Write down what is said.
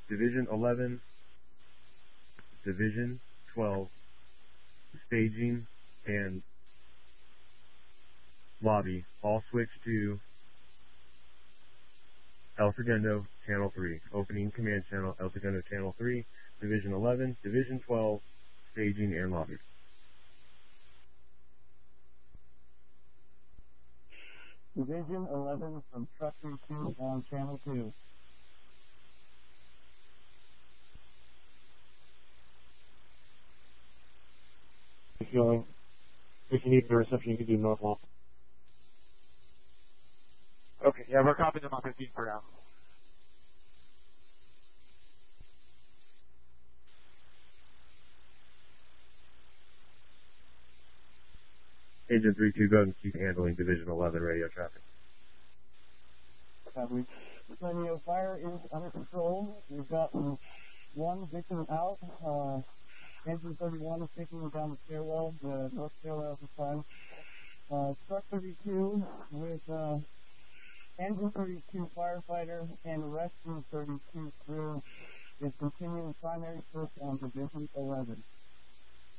Division 11, Division 12, staging and lobby, all switch to El Segundo, Channel 3. Opening command channel, El Segundo, Channel 3, Division 11, Division 12, staging and lobby. Division 11 from Trucker 2 on Channel 2. If you need the reception, you can do normal. Okay, yeah, we're copying them on 15 for now. Agent 3-2, go ahead and keep handling Division 11 radio traffic. Copy. Radio fire is under control. We've got one victim out. Engine 31 is taking him down the stairwell, the north stairwell at the time. Truck 32 with Engine 32 firefighter and rescue 32 crew is continuing primary search on Division 11.